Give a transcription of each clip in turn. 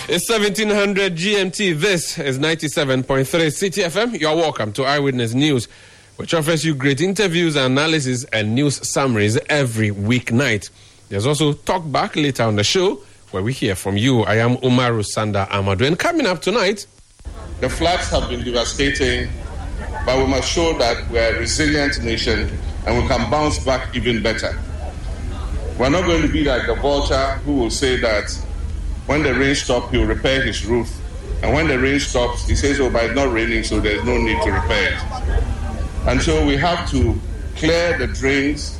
It's 1700 GMT. This is 97.3 City FM. You are welcome to Eyewitness News, which offers you great interviews, analysis, and news summaries every weeknight. There's also Talk Back later on the show, where we hear from you. I am Umaru Sanda Amadu. And coming up tonight, the floods have been devastating, but we must show that we're a resilient nation and we can bounce back even better. We're not going to be like the vulture who will say that when the rain stops, he'll repair his roof. And when the rain stops, he says, oh, but it's not raining, so there's no need to repair it. And so we have to clear the drains.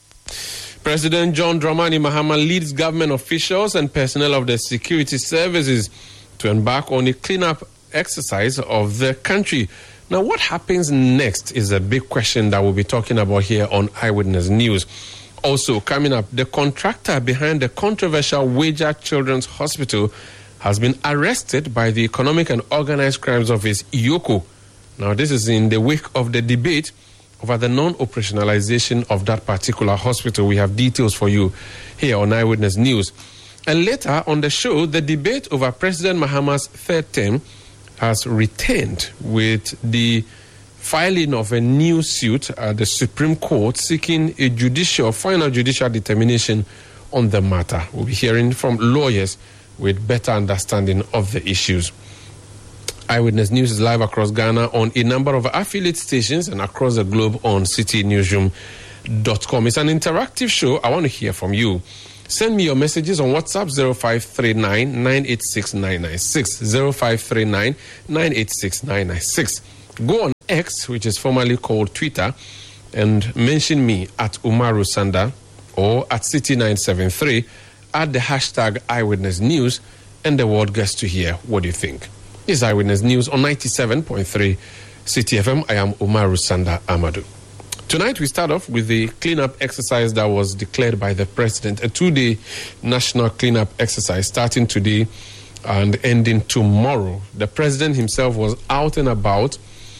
President John Dramani Mahama leads government officials and personnel of the security services to embark on a cleanup exercise of the country. Now, what happens next is a big question that we'll be talking about here on Eyewitness News. Also, coming up, the contractor behind the controversial Weija Children's Hospital has been arrested by the Economic and Organized Crimes Office, EOCO. Now, this is in the wake of the debate over the non-operationalization of that particular hospital. We have details for you here on Eyewitness News. And later on the show, the debate over President Mahama's third term has returned with the filing of a new suit at the Supreme Court seeking a final judicial determination on the matter. We'll be hearing from lawyers with better understanding of the issues. Eyewitness News is live across Ghana on a number of affiliate stations and across the globe on citynewsroom.com. It's an interactive show. I want to hear from you. Send me your messages on WhatsApp 0539 986 996. 0539 986 996. Go on X, which is formerly called Twitter, and mention me at Umaru Sanda or at City973 at the hashtag Eyewitness News, and the world gets to hear what you think. It's Eyewitness News on 97.3 City FM. I am Umaru Sanda Amadu. Tonight we start off with the cleanup exercise that was declared by the president, a 2-day national cleanup exercise starting today and ending tomorrow. The president himself was out and about.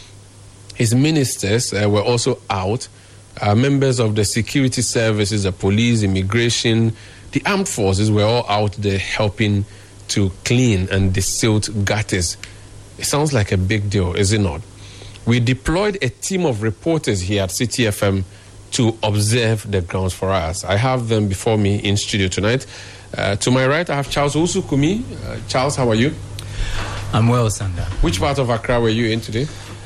His ministers were also out. Members of the security services, the police, immigration, the armed forces were all out there helping to clean and desilt gutters. It sounds like a big deal, is it not? We deployed a team of reporters here at City FM to observe the grounds for us. I have them before me in studio tonight. To my right, I have Charles Usukumi. Charles, how are you? I'm well, Sanda. Which part of Accra were you in today?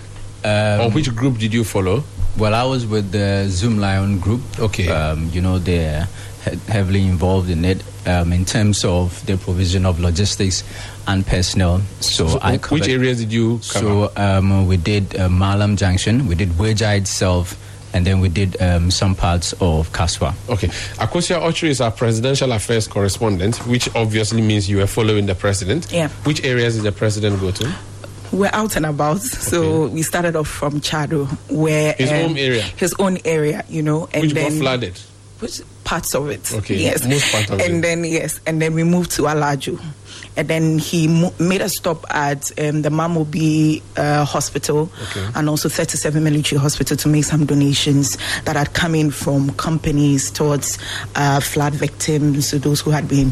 Or which group did you follow? Well, I was with the Zoom Lion group. Okay. They're heavily involved in it in terms of the provision of logistics and personnel. So which areas did you cover? So we did Malam Junction, we did Weija itself, and then we did some parts of Kaswa. Okay. Akosia Ocho is our presidential affairs correspondent, which obviously means you were following the president. Yeah. Which areas did the president go to? We're out and about, so we started off from Chado, where his own area. His own area, and which then got flooded. Which parts of it? Okay, yes, most part of and it. Then and then we moved to Alaju, and then he made a stop at the Mamobi Hospital, and also 37 Military Hospital to make some donations that had come in from companies towards flood victims, so those who had been,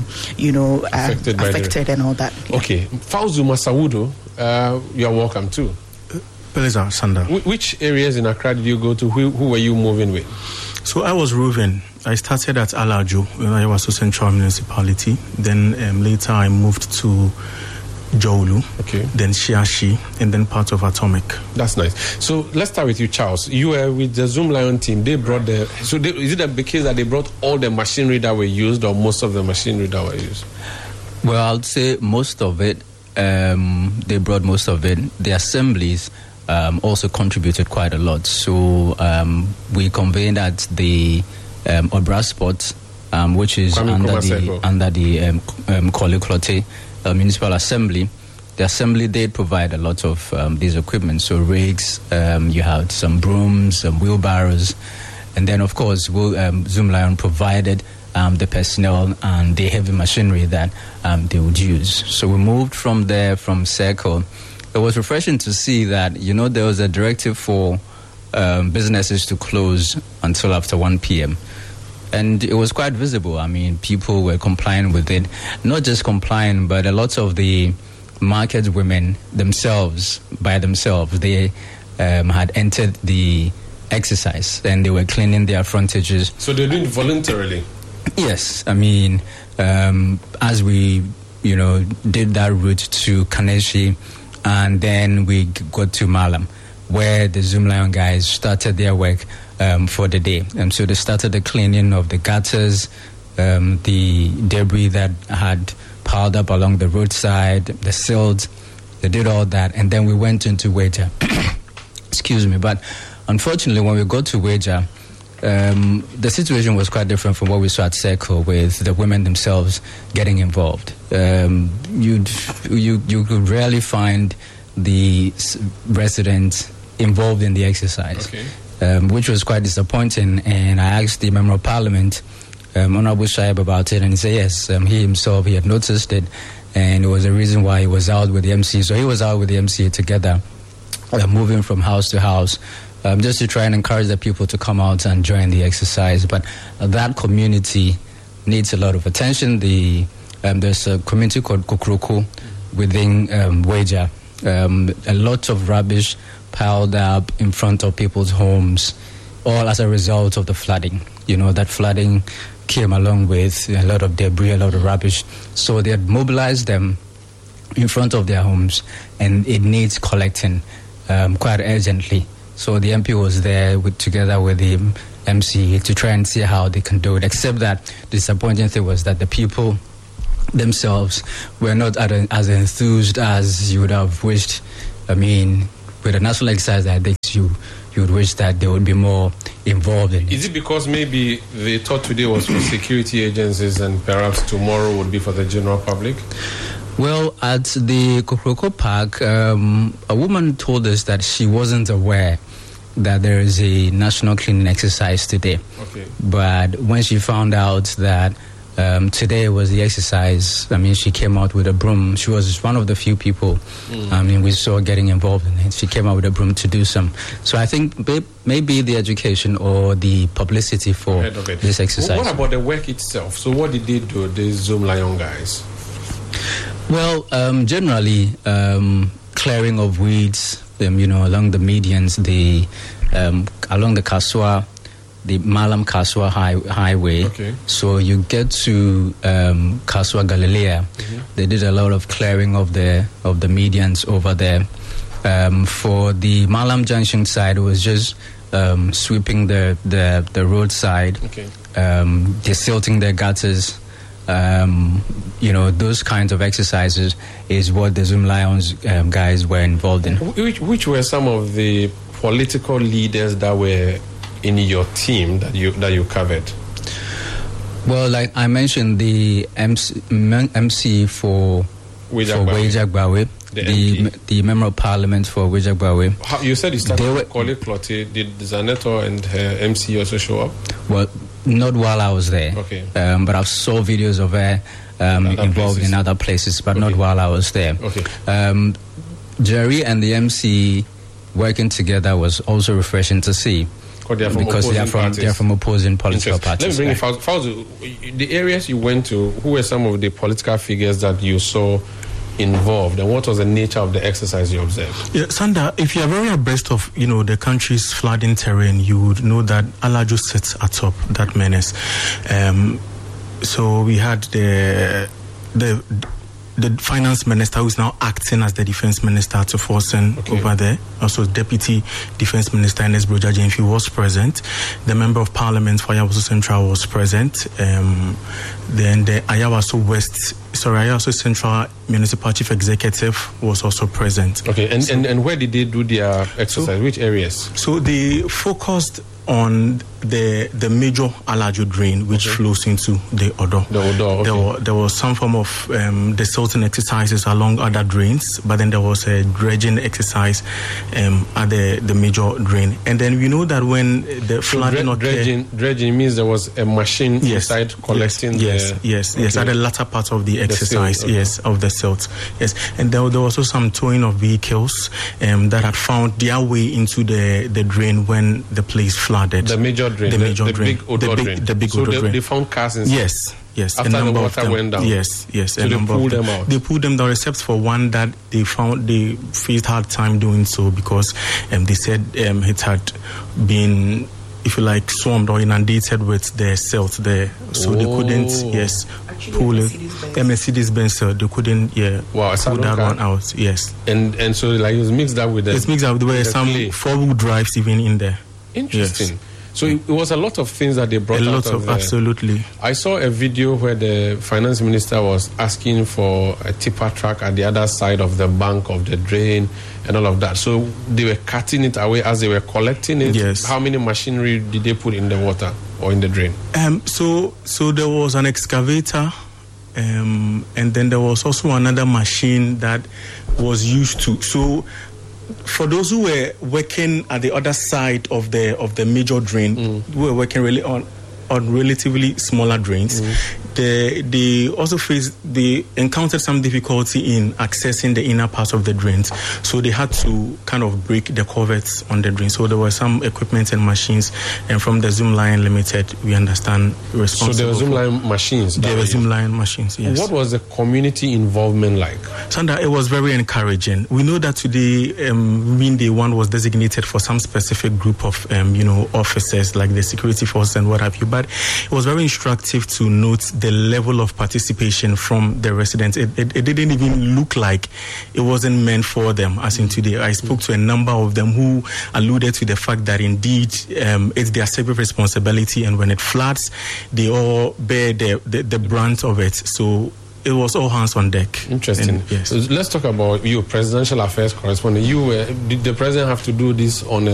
affected and all that. Yeah. Okay, Fauzu Masawudo, you are welcome too. Pleasure, Sanda. Which areas in Accra did you go to? Who were you moving with? So I was roving. I started at Alaju, when I was a central municipality. Then later I moved to Jolu, then Shiashi, and then part of Atomic. That's nice. So let's start with you, Charles. You were with the Zoom Lion team. They brought is it the case that they brought all the machinery that were used, or most of the machinery that were used? Well, I'd say most of it. They brought most of it. The assemblies also contributed quite a lot. So we convened at the Obra Spot, which is under the Kole Klote Municipal Assembly. The assembly did provide a lot of these equipment. So rigs, you had some brooms, some wheelbarrows, and then of course Zoom Lion provided the personnel and the heavy machinery that they would use. So we moved from there, from Circle. It was refreshing to see that, there was a directive for businesses to close until after 1 p.m. And it was quite visible. I mean, people were complying with it. Not just complying, but a lot of the market women themselves, by themselves, they had entered the exercise and they were cleaning their frontages. So they're doing it voluntarily? Yes. I mean, as we, did that route to Kaneshie, and then we got to Malam, where the Zoomlion guys started their work for the day. So they started the cleaning of the gutters, the debris that had piled up along the roadside, the silt. They did all that, and then we went into Weija. Excuse me, but unfortunately, when we got to Weija, the situation was quite different from what we saw at Seko, with the women themselves getting involved. You could rarely find the residents involved in the exercise, which was quite disappointing. And I asked the Member of Parliament, Honorable Shaib, about it, and he said yes, he himself, he had noticed it, and it was the reason why he was out with the MC. So he was out with the MC together, moving from house to house, just to try and encourage the people to come out and join the exercise. But that community needs a lot of attention. There's a community called Kukuruku within Weija. A lot of rubbish piled up in front of people's homes, all as a result of the flooding. That flooding came along with a lot of debris, a lot of rubbish. So they had mobilized them in front of their homes, and it needs collecting quite urgently. So the MP was there together with the MC to try and see how they can do it. Except that the disappointing thing was that the people themselves were not as enthused as you would have wished. I mean, with a national exercise, I think you would wish that they would be more involved in it. Is it because maybe they thought today was for security agencies and perhaps tomorrow would be for the general public? Well, at the Kukuruku Park, a woman told us that she wasn't aware that there is a national cleaning exercise today. Okay. But when she found out that today was the exercise, I mean, she came out with a broom. She was one of the few people, we saw getting involved in it. She came out with a broom to do some. So I think maybe the education or the publicity for this exercise. What about the work itself? So what did they do, these Zoomlion guys? Well, generally, clearing of weeds, along the medians, along the Kaswa, the Malam Kaswa highway. Okay. So you get to Kaswa Galilea. They did a lot of clearing of the medians over there. For the Malam Junction side, it was just sweeping the roadside. Okay. Desilting the gutters. Those kinds of exercises is what the Zoomlion guys were involved in. Which were some of the political leaders that were in your team that you covered? Well, like I mentioned, the MC for Weija Gbawe, the Member of Parliament for Weija Gbawe. You said you started with Kole Clotte. Did Zaneto and her MC also show up? Well, not while I was there. Okay. But I saw videos of her involved in other places, but not while I was there. Okay. Jerry and the MC working together was also refreshing to see. Because they are from opposing political parties. Let me bring Fauzi. The areas you went to, who were some of the political figures that you saw involved, and what was the nature of the exercise you observed? Yeah, Sanda, if you are very abreast of the country's flooding terrain, you would know that Alaju sits atop that menace. So we had the finance minister, who is now acting as the defense minister to Forsen over there. Also, deputy defense minister Ernest Broja Jemfi was present. The member of parliament for Ayawaso Central was present. Then the Ayawaso Central Municipal Chief Executive was also present. Okay, and where did they do their exercise? Which areas? So they focused on the major Alaju drain, which flows into the Odo. There was some form of desilting exercises along other drains, but then there was a dredging exercise at the major drain. And then we know that when the flooding dredging means there was a machine inside collecting yes, at the latter part of the exercise, of the silt. Yes, and there was also some towing of vehicles that had found their way into the drain when the place flooded. The major drain. The major drain. Big Odo drain. The big Odo drain. They found cars inside? Yes. After the water went down? Yes. So they pulled them out? They pulled them down, except for one that they found they faced hard time doing so because they said it had been, if you like, swarmed or inundated with the silt there. So they couldn't, pull it. Mercedes-Benz, they couldn't, pull that one out, yes. And so like it was mixed up with the... It's mixed up. There were some four-wheel drives even in there. Interesting. Yes. So it was a lot of things that they brought out. A lot of, absolutely. I saw a video where the finance minister was asking for a tipper truck at the other side of the bank of the drain and all of that. So they were cutting it away as they were collecting it. Yes. How many machinery did they put in the water or in the drain? So there was an excavator, and then there was also another machine that was used to. So for those who were working at the other side of the major drain, who were working really on relatively smaller drains, they also encountered some difficulty in accessing the inner parts of the drains. So they had to kind of break the coverts on the drain. So there were some equipment and machines, and from the Zoomlion Limited, we understand responsible. So there were Zoomlion machines? There were Zoomlion machines, yes. What was the community involvement like? Sandra, it was very encouraging. We know that today, Women Day 1 was designated for some specific group of, officers like the security force and what have you. But it was very instructive to note the level of participation from the residents. It didn't even look like it wasn't meant for them, as in today. I spoke to a number of them who alluded to the fact that indeed it's their separate responsibility, and when it floods, they all bear the brunt of it. So it was all hands on deck. Interesting. Yes. Let's talk about you, presidential affairs correspondent. Did the president have to do this on a